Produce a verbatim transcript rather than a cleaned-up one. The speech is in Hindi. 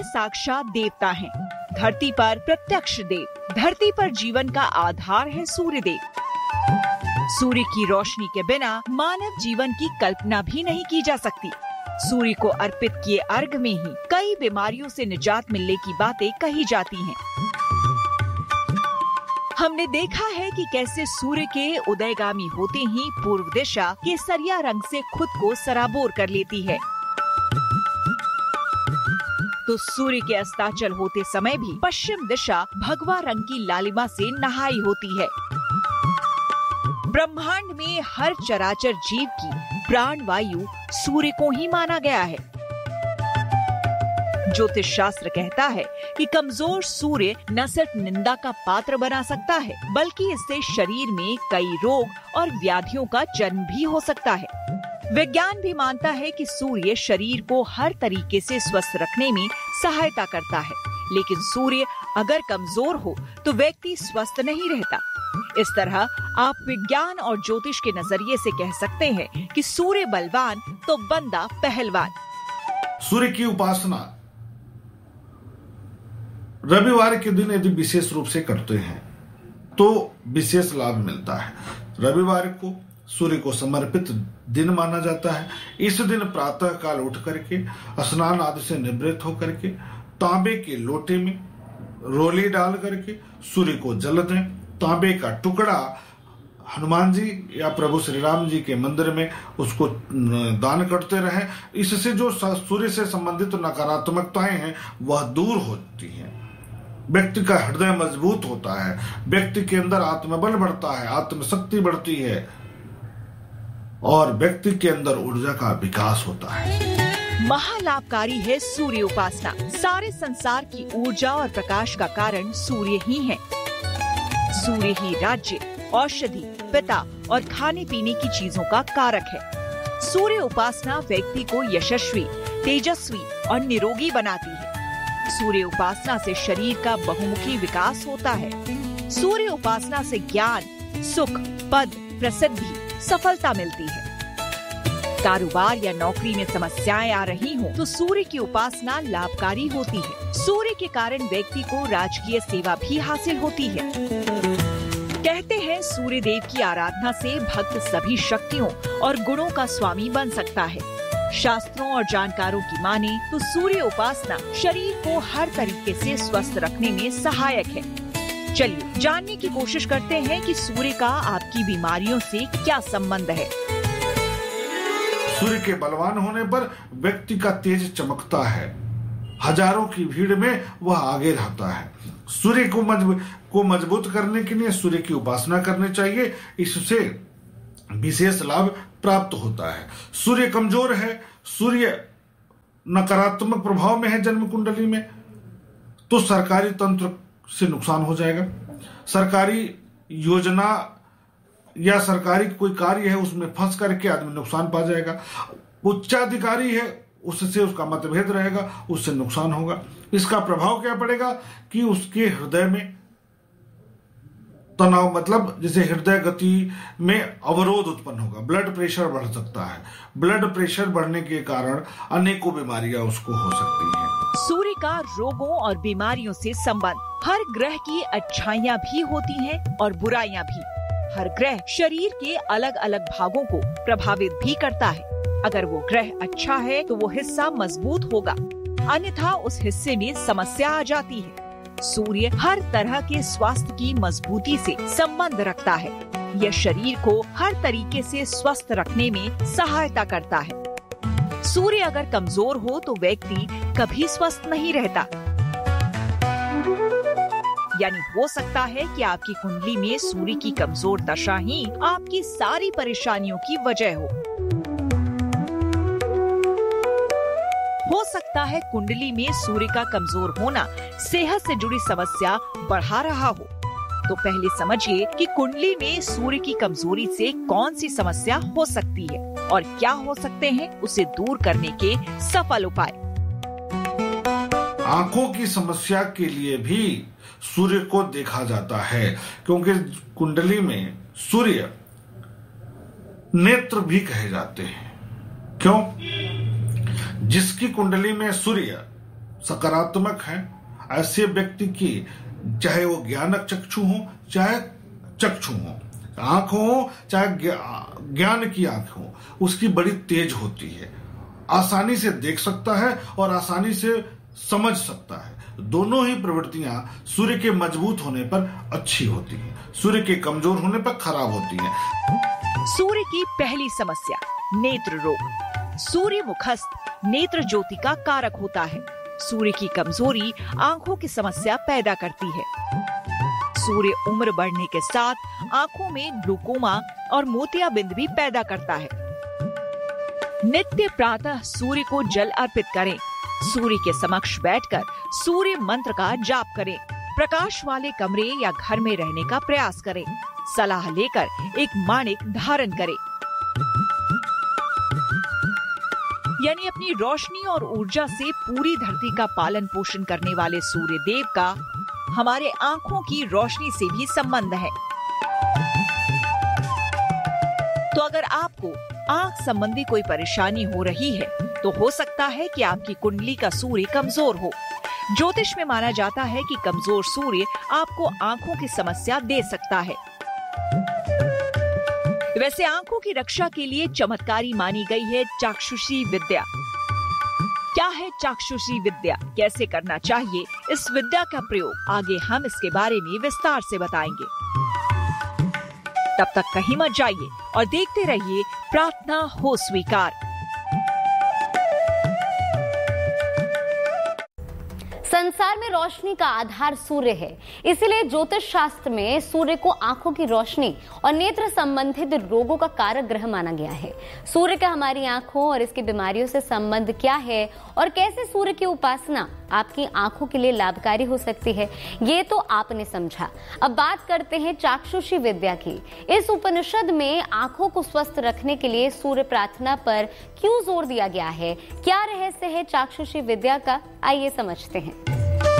साक्षात देवता हैं, धरती पर प्रत्यक्ष देव। धरती पर जीवन का आधार है सूर्य देव। सूर्य की रोशनी के बिना मानव जीवन की कल्पना भी नहीं की जा सकती। सूर्य को अर्पित किए अर्घ्य में ही कई बीमारियों से निजात मिलने की बातें कही जाती हैं। हमने देखा है कि कैसे सूर्य के उदयगामी होते ही पूर्व दिशा केसरिया रंग से खुद को सराबोर कर लेती है, तो सूर्य के अस्ताचल होते समय भी पश्चिम दिशा भगवा रंग की लालिमा से नहाई होती है। ब्रह्मांड में हर चराचर जीव की प्राण वायु सूर्य को ही माना गया है। ज्योतिष शास्त्र कहता है कि कमजोर सूर्य न सिर्फ निंदा का पात्र बना सकता है, बल्कि इससे शरीर में कई रोग और व्याधियों का जन्म भी हो सकता है। विज्ञान भी मानता है कि सूर्य शरीर को हर तरीके से स्वस्थ रखने में सहायता करता है, लेकिन सूर्य अगर कमजोर हो तो व्यक्ति स्वस्थ नहीं रहता। इस तरह आप विज्ञान और ज्योतिष के नजरिए से कह सकते हैं कि सूर्य बलवान तो बंदा पहलवान। सूर्य की उपासना रविवार के दिन यदि विशेष रूप से करते हैं तो विशेष लाभ मिलता है। रविवार को सूर्य को समर्पित दिन माना जाता है। इस दिन प्रातः काल उठ करके स्नान आदि से निवृत्त होकर के तांबे के लोटे में रोली डाल करके सूर्य को जल दें। तांबे का टुकड़ा हनुमान जी या प्रभु श्री राम जी के मंदिर में उसको दान करते रहें। इससे जो सूर्य से संबंधित नकारात्मकताएं हैं वह दूर होती हैं। व्यक्ति का हृदय मजबूत होता है, व्यक्ति के अंदर आत्मबल बढ़ता है, आत्मशक्ति बढ़ती है और व्यक्ति के अंदर ऊर्जा का विकास होता है। महालाभकारी है सूर्य उपासना। सारे संसार की ऊर्जा और प्रकाश का कारण सूर्य ही है। सूर्य ही राज्य, औषधि, पिता और खाने पीने की चीजों का कारक है। सूर्य उपासना व्यक्ति को यशस्वी, तेजस्वी और निरोगी बनाती है। सूर्य उपासना से शरीर का बहुमुखी विकास होता है। सूर्य उपासना से ज्ञान, सुख, पद, प्रसिद्धि, सफलता मिलती है। कारोबार या नौकरी में समस्याएं आ रही हों तो सूर्य की उपासना लाभकारी होती है। सूर्य के कारण व्यक्ति को राजकीय सेवा भी हासिल होती है। कहते हैं सूर्य देव की आराधना से भक्त सभी शक्तियों और गुणों का स्वामी बन सकता है। शास्त्रों और जानकारों की माने तो सूर्य उपासना शरीर को हर तरीके से स्वस्थ रखने में सहायक है। चलिए जानने की कोशिश करते हैं कि सूर्य का आपकी बीमारियों से क्या संबंध है। सूर्य के बलवान होने पर व्यक्ति का तेज चमकता है, हजारों की भीड़ में वह आगे रहता है। सूर्य को मजबूत को मजबूत करने के लिए सूर्य की उपासना करनी चाहिए। इससे विशेष लाभ प्राप्त होता है। सूर्य कमजोर है, सूर्य नकारात्मक प्रभाव में है जन्म कुंडली में, तो सरकारी तंत्र से नुकसान हो जाएगा। सरकारी योजना या सरकारी कोई कार्य है उसमें फंस करके आदमी नुकसान पा जाएगा। उच्चाधिकारी है उससे उसका मतभेद रहेगा, उससे नुकसान होगा। इसका प्रभाव क्या पड़ेगा कि उसके हृदय में तनाव, मतलब जैसे हृदय गति में अवरोध उत्पन्न होगा, ब्लड प्रेशर बढ़ सकता है। ब्लड प्रेशर बढ़ने के कारण अनेकों बीमारियां उसको हो सकती हैं। सूर्य का रोगों और बीमारियों से संबंध। हर ग्रह की अच्छाइयाँ भी होती हैं और बुराइयां भी। हर ग्रह शरीर के अलग अलग भागों को प्रभावित भी करता है। अगर वो ग्रह अच्छा है तो वो हिस्सा मजबूत होगा, अन्यथा उस हिस्से में समस्या आ जाती है। सूर्य हर तरह के स्वास्थ्य की मजबूती से संबंध रखता है। यह शरीर को हर तरीके से स्वस्थ रखने में सहायता करता है। सूर्य अगर कमजोर हो तो व्यक्ति कभी स्वस्थ नहीं रहता। यानी हो सकता है कि आपकी कुंडली में सूर्य की कमजोर दशा ही आपकी सारी परेशानियों की वजह हो। हो सकता है कुंडली में सूर्य का कमजोर होना सेहत से जुड़ी समस्या बढ़ा रहा हो। तो पहले समझिए कि कुंडली में सूर्य की कमजोरी से कौन सी समस्या हो सकती है और क्या हो सकते हैं उसे दूर करने के सफल उपाय। आंखों की समस्या के लिए भी सूर्य को देखा जाता है, क्योंकि कुंडली में सूर्य नेत्र भी कहे जाते हैं। क्यों? जिसकी कुंडली में सूर्य सकारात्मक हैं, ऐसे व्यक्ति की चाहे वो ज्ञानक चक्षु हो चाहे चक्षु हो, आंख हो चाहे ज्ञान की आंख हो, उसकी बड़ी तेज होती है, आसानी से देख सकता है और आसानी से समझ सकता है। दोनों ही प्रवृत्तियां सूर्य के मजबूत होने पर अच्छी होती हैं, सूर्य के कमजोर होने पर खराब होती हैं। सूर्य की पहली समस्या नेत्र रोग। सूर्य मुखस्थ नेत्र ज्योति का कारक होता है। सूर्य की कमजोरी आंखों की समस्या पैदा करती है। सूर्य उम्र बढ़ने के साथ आंखों में ग्लूकोमा और मोतियाबिंद भी पैदा करता है। नित्य प्रातः सूर्य को जल अर्पित करें। सूर्य के समक्ष बैठकर सूर्य मंत्र का जाप करें। प्रकाश वाले कमरे या घर में रहने का प्रयास करें। सलाह लेकर एक माणिक धारण करें। यानी अपनी रोशनी और ऊर्जा से पूरी धरती का पालन पोषण करने वाले सूर्य देव का हमारे आंखों की रोशनी से भी संबंध है। तो अगर आपको आंख संबंधी कोई परेशानी हो रही है तो हो सकता है कि आपकी कुंडली का सूर्य कमजोर हो। ज्योतिष में माना जाता है कि कमजोर सूर्य आपको आंखों की समस्या दे सकता है। वैसे आंखों की रक्षा के लिए चमत्कारी मानी गई है चाक्षुषी विद्या। क्या है चाक्षुषी विद्या, कैसे करना चाहिए इस विद्या का प्रयोग, आगे हम इसके बारे में विस्तार से बताएंगे। तब तक कहीं मत जाइए और देखते रहिए प्रार्थना हो स्वीकार। संसार में रोशनी का आधार सूर्य है, इसीलिए ज्योतिष शास्त्र में सूर्य को आंखों की रोशनी और नेत्र संबंधित रोगों का कारक ग्रह माना गया है। सूर्य का हमारी आंखों और इसकी बीमारियों से संबंध क्या है और कैसे सूर्य की उपासना आपकी आंखों के लिए लाभकारी हो सकती है, ये तो आपने समझा। अब बात करते हैं चाक्षुषी विद्या की। इस उपनिषद में आंखों को स्वस्थ रखने के लिए सूर्य प्रार्थना पर क्यों जोर दिया गया है, क्या रहस्य है चाक्षुषी विद्या का, आइए समझते हैं।